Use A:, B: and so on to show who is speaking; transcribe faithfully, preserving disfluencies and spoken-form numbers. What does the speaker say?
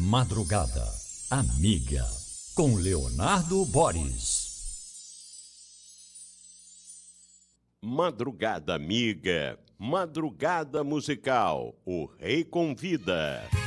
A: Madrugada Amiga, com Leonardo Boris.
B: Madrugada Amiga, Madrugada Musical, o Rei Convida.